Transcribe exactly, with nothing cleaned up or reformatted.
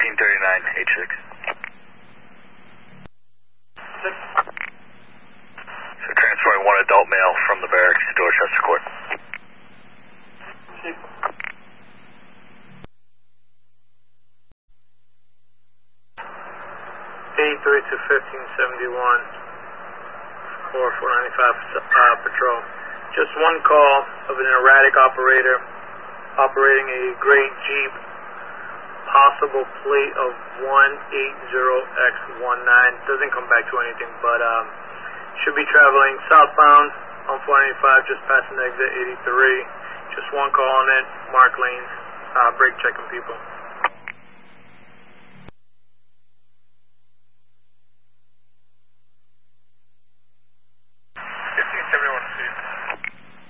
thirteen thirty-nine, H six. Six. So transferring one adult male from the barracks to Dorchester Court. Six. eighty-three to fifteen seventy-one, or four ninety-five uh, patrol. Just one call of an erratic operator operating a gray Jeep, possible plate of one eighty X nineteen. Doesn't come back to anything, but um, should be traveling southbound on four ninety-five, just passing exit eighty-three. Just one call on it, mark lanes, uh, brake checking people.